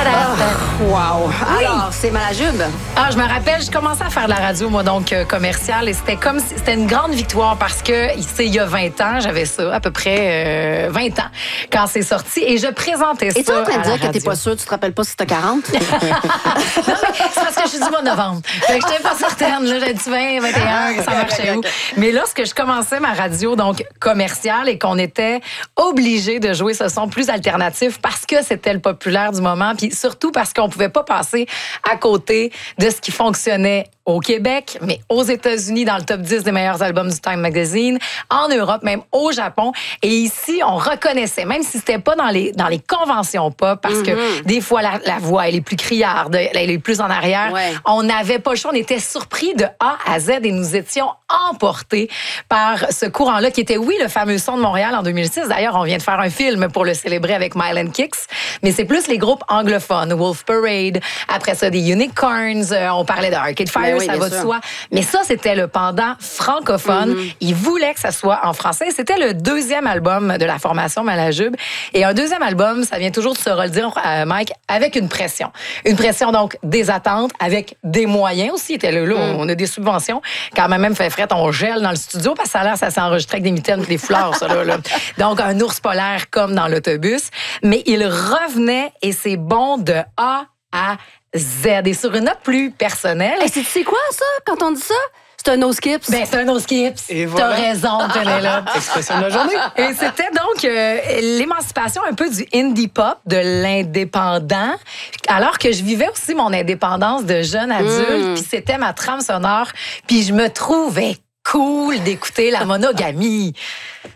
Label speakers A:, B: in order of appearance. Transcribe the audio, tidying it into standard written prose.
A: Wow!
B: Oui.
A: Alors, c'est Malajube.
B: Ah, je me rappelle, je commençais à faire de la radio, moi, donc commerciale, et c'était comme si c'était une grande victoire parce que, c'est il y a 20 ans, j'avais ça, à peu près 20 ans, quand c'est sorti, et je présentais ça.
A: Et tu es en train de
B: à la
A: dire que t'es
B: radio.
A: pas sûre, tu te rappelles pas si t'as 40?
B: Non, mais c'est parce que je suis du mois de novembre. Fait que j'étais pas certaine, là, j'ai dit 20, 21, ça marchait où. Mais lorsque je commençais ma radio, donc commerciale, et qu'on était obligé de jouer ce son plus alternatif parce que c'était le populaire du moment, puis surtout parce qu'on pouvait pas passer à côté de ce qui fonctionnait au Québec, mais aux États-Unis, dans le top 10 des meilleurs albums du Time Magazine, en Europe, même au Japon. Et ici, on reconnaissait, même si c'était pas dans les conventions pop, parce que des fois, la voix, elle est plus criarde, elle est plus en arrière.
A: Ouais.
B: On n'avait pas le choix, on était surpris de A à Z et nous étions emportés par ce courant-là, qui était, oui, le fameux son de Montréal en 2006. D'ailleurs, on vient de faire un film pour le célébrer avec Mile and Kicks, mais c'est plus les groupes anglophones, Wolf Parade, après ça, des Unicorns, on parlait de Arcade Fire,
A: Ben oui,
B: ça
A: bien
B: va de
A: sûr.
B: soi. Mais ça, c'était le pendant francophone. Ils voulaient que ça soit en français. C'était le deuxième album de la formation Malajube. Et un deuxième album, ça vient toujours de se redire, Mike, avec une pression. Une pression, donc, des attentes, avec des moyens aussi. Là, on a des subventions. Quand même fait fret, on gèle dans le studio, parce que ça a l'air, ça s'est enregistré avec des mitaines et des fleurs, ça, là. Donc, un ours polaire comme dans l'autobus. Mais il revenait, et c'est bon de A à Z. Et sur une note plus personnelle.
A: Hey, tu sais quoi, ça, quand on dit ça? C'est un no-skips.
B: Ben, c'est un no skips.
C: Et voilà.
B: T'as raison, là.
C: Expression de la journée.
B: Et c'était donc l'émancipation un peu du indie pop, de l'indépendant, alors que je vivais aussi mon indépendance de jeune adulte, puis c'était ma trame sonore, puis je me trouvais cool d'écouter la monogamie.